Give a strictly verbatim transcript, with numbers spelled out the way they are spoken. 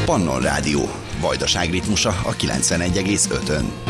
Pannon Rádió. Vajdaság ritmusa a kilencvenegy egész ötön.